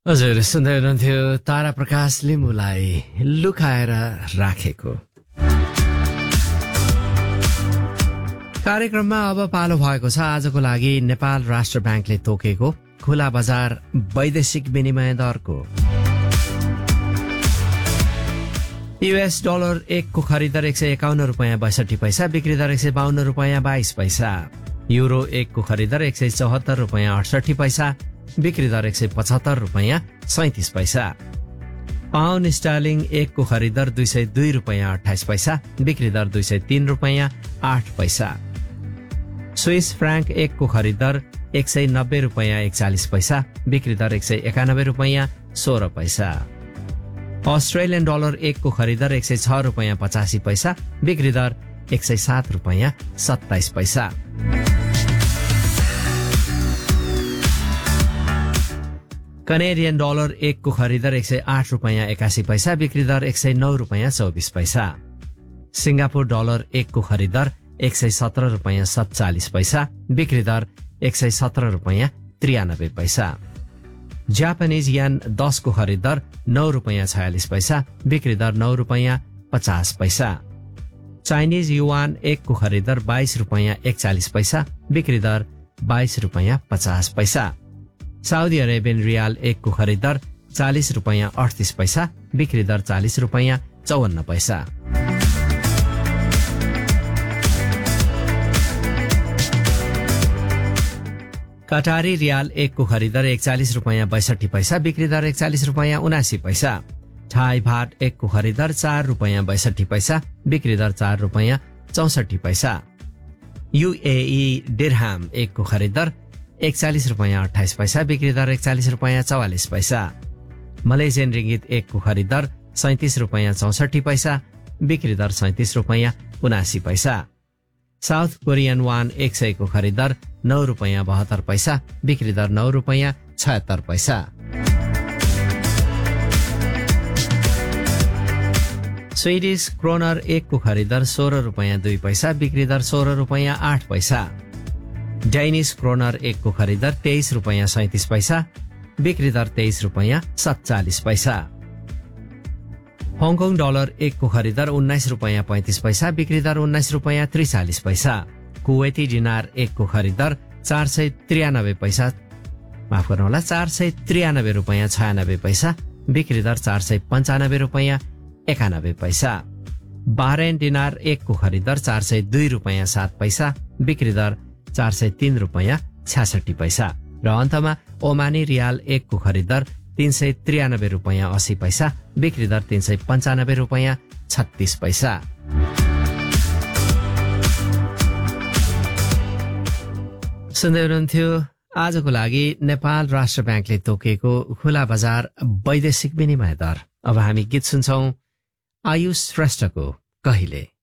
हजुर सुन्दै हुनुहुन्थ्यो तारा प्रकाश लिम्बुलाई लुकाएर राखेको। कार्यक्रममा अब पालो भएको छ आजको लागि नेपाल राष्ट्र ब्याङ्कले तोकेको खुला बजार वैदेशिक विनिमय दरको। US डलर 1 को खरिद 151 रुपैयाँ 62 पैसा, बिक्री दर 152 रुपैयाँ 22 पैसा। यूरो 1 को खरिद 174 रुपैयाँ 68 पैसा, बिक्री दर 175 रुपैयाँ 37 पैसा। पाउन्ड स्टर्लिङ 1 को खरिद 202 रुपैयाँ 28 पैसा, बिक्री दर 203 रुपैयाँ 8 पैसा। स्विस फ्राङ्क 1 को खरिद 190 रुपैयाँ 41 पैसा, बिक्री दर 191 रुपैयाँ 16 पैसा। अस्ट्रेलियन डलर 1 को खरिद 106 रुपैयाँ 85 पैसा, बिक्री दर 107 रुपैयाँ 27 पैसा। कनेडियन डलर 1 को खरिद 108 रुपैयाँ 81 पैसा, बिक्री दर 109 रुपैयाँ 24 पैसा। सिंगापुर डलर 1 को खरिद 117 रुपैयाँ 47 पैसा, बिक्री दर 117 रुपैयाँ 93 पैसा। जापानिज यान 10 को खरिद 9 रुपैयाँ 46 पैसा, बिक्री दर 9 रुपैयाँ 50 पैसा। चाइनिज युआन 1 को खरिद 22 रुपैयाँ 41 पैसा, बिक्री दर 22 रुपैयाँ 50 पैसा। साउदी अरेबियन रियाल 1 को खरिद 40 रुपैयाँ 38 पैसा, बिक्री दर 40 रुपैयाँ 54 पैसा। कटारी रियाल 1 को खरिद 41 रुपैयाँ 62 पैसा, बिक्री दर 41 रुपैयाँ 79 पैसा। थाई भाट 1 को खरिद 4 रुपैयाँ 62 पैसा, बिक्री दर 4 रुपैयाँ 64 पैसा। यूएई दिरहाम 1 को खरिद 41 रुपैयाँ 28 पैसा, बिक्री दर 41 रुपैयाँ 44 पैसा। मलेसियन रिंगित 1 को खरिद 37 रुपैयाँ 64 पैसा, बिक्री दर 37 रुपैयाँ 79 पैसा। साउथ कोरियन वान 100 को खरिद 9 रुपैयाँ 72 पैसा, बिक्री दर 9 रुपैयाँ 76 पैसा। स्वीडिश क्रोनर 1 को खरिद 16 रुपैयाँ 2 पैसा, बिक्री दर 16 रुपैयाँ 8 पैसा। डेनिश क्रोनर 1 को खरिद 23 रुपैयाँ 37 पैसा, बिक्री दर 23 रुपैयाँ 47 पैसा। हङकङ डलर 1 को खरिद 19 रुपैयाँ 35 पैसा, बिक्री दर 19 रुपैयाँ 43 पैसा। कुवेती दिनार 1 को खरिद 493 पैसा, माफ गर्नुहोला 493 रुपैयाँ 96 पैसा, बिक्री दर 495 रुपैयाँ 91 पैसा। बाह्रेन दिनार 1 को खरिद 402 रुपैयाँ 7 पैसा, बिक्री दर 403 रुपैयाँ 66 पैसा। र अन्तमा ओमानी रियाल 1 को खरिद 393 रुपैयाँ 80 पैसा, बिक्री दर 395 रुपैयाँ 36 पैसा। सुन्दै हुनुहुन्थ्यो आजको लागि नेपाल राष्ट्र ब्याङ्कले तोकेको खुला बजार वैदेशिक विनिमय दर। अब हामी गीत सुन्छौं आयुष श्रेष्ठको कहिले।